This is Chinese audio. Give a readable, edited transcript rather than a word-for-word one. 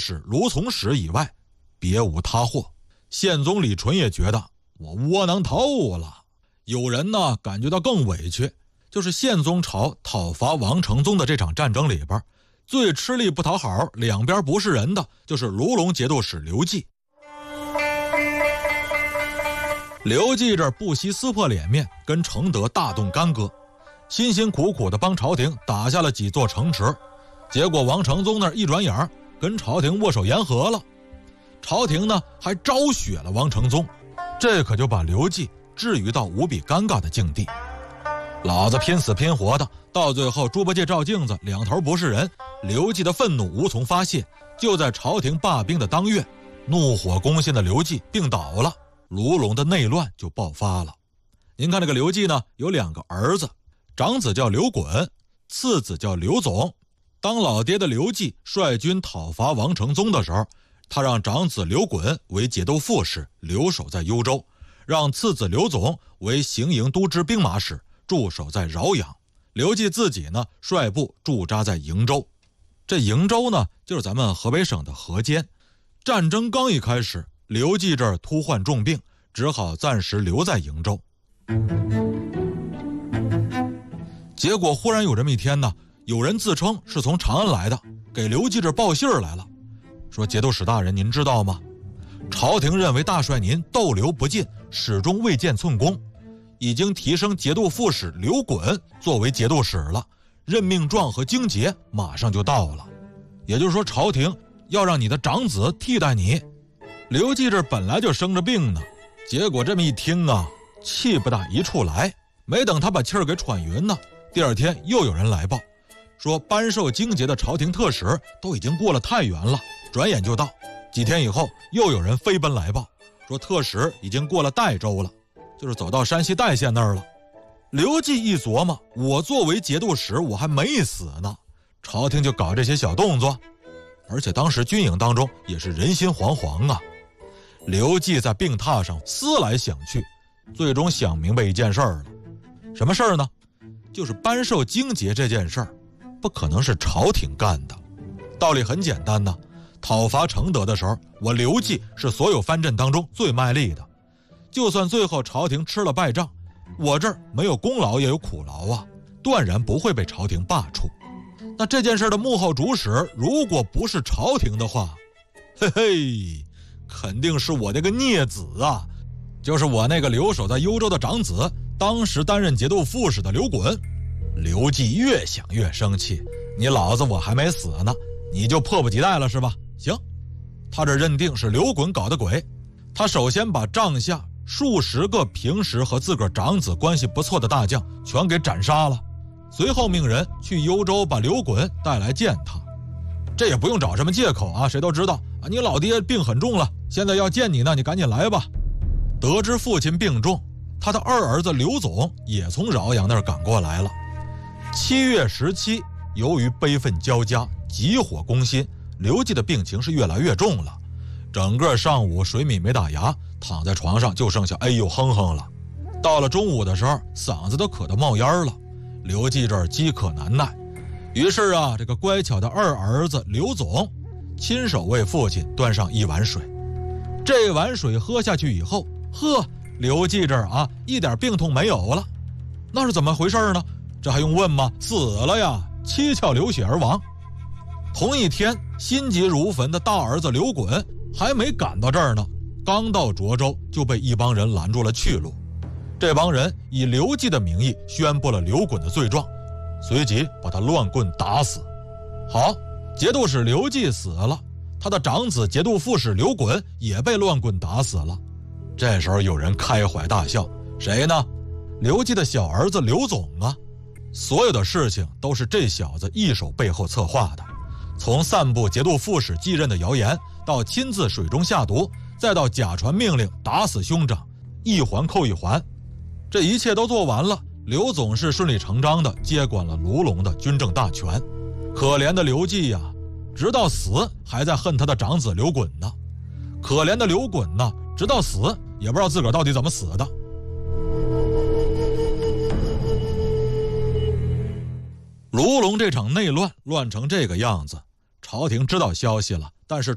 使卢从史以外，别无他货。宪宗李纯也觉得我窝囊透了。有人呢感觉到更委屈，就是宪宗朝讨伐王承宗的这场战争里边，最吃力不讨好，两边不是人的就是卢龙节度使刘季。刘季这不惜撕破脸面，跟承德大动干戈，辛辛苦苦的帮朝廷打下了几座城池，结果王承宗那一转眼跟朝廷握手言和了，朝廷呢还昭雪了王承宗，这可就把刘季至于到无比尴尬的境地。老子拼死拼活的，到最后猪八戒照镜子两头不是人，刘季的愤怒无从发泄，就在朝廷罢兵的当月，怒火攻心的刘季病倒了，卢龙的内乱就爆发了。您看这个刘季呢有2个儿子，长子叫刘衮，次子叫刘总。当老爹的刘季率军讨伐王承宗的时候，他让长子刘衮为节度副使，留守在幽州，让次子刘总为行营都知兵马使，驻守在饶阳。刘季自己呢率部驻扎在营州。这营州呢就是咱们河北省的河间。战争刚一开始，刘季这儿突患重病，只好暂时留在营州。结果忽然有这么一天呢，有人自称是从长安来的，给刘季这报信儿来了，说节度使大人您知道吗？朝廷认为大帅您逗留不尽，始终未见寸功，已经提升节度副使刘衮作为节度使了，任命状和经节马上就到了，也就是说朝廷要让你的长子替代你。刘季这本来就生着病呢，结果这么一听啊，气不打一处来，没等他把气儿给喘匀呢，第二天又有人来报，说颁授经节的朝廷特使都已经过了太原了，转眼就到。几天以后又有人飞奔来报，说特使已经过了代州了，就是走到山西代县那儿了。刘季一琢磨，我作为节度使我还没死呢，朝廷就搞这些小动作，而且当时军营当中也是人心惶惶啊。刘季在病榻上思来想去，最终想明白一件事儿了。什么事儿呢？就是颁授经节这件事儿不可能是朝廷干的。道理很简单呢，讨伐承德的时候，我刘季是所有藩镇当中最卖力的，就算最后朝廷吃了败仗，我这儿没有功劳也有苦劳啊，断然不会被朝廷罢黜。那这件事的幕后主使如果不是朝廷的话，嘿嘿，肯定是我那个孽子啊，就是我那个留守在幽州的长子，当时担任节度副使的刘衮。刘季越想越生气，你老子我还没死呢，你就迫不及待了是吧？行，他这认定是刘衮搞的鬼。他首先把帐下数十个平时和自个儿长子关系不错的大将全给斩杀了，随后命人去幽州把刘衮带来见他。这也不用找什么借口啊，谁都知道啊，你老爹病很重了，现在要见你呢，你赶紧来吧。得知父亲病重，他的二儿子刘总也从饶阳那儿赶过来了。7月17，由于悲愤交加，急火攻心，刘季的病情是越来越重了，整个上午水米没打牙，躺在床上就剩下哎呦哼哼了。到了中午的时候，嗓子都渴得冒烟了，刘季这儿饥渴难耐，于是啊，这个乖巧的二儿子刘总亲手为父亲端上一碗水。这碗水喝下去以后，呵，刘季这儿啊一点病痛没有了。那是怎么回事呢？这还用问吗？死了呀，七窍流血而亡。同一天，心急如焚的大儿子刘衮还没赶到这儿呢，刚到涿州就被一帮人拦住了去路。这帮人以刘季的名义宣布了刘衮的罪状，随即把他乱棍打死。好，节度使刘季死了，他的长子节度副使刘衮也被乱棍打死了。这时候有人开怀大笑，谁呢？刘季的小儿子刘总啊。所有的事情都是这小子一手背后策划的，从散布节度副使继任的谣言，到亲自水中下毒，再到假传命令打死兄长，一环扣一环。这一切都做完了，刘总是顺理成章地接管了卢龙的军政大权。可怜的刘季呀，直到死还在恨他的长子刘衮呢。可怜的刘衮呢，直到死也不知道自个儿到底怎么死的。卢龙这场内乱乱成这个样子，朝廷知道消息了，但是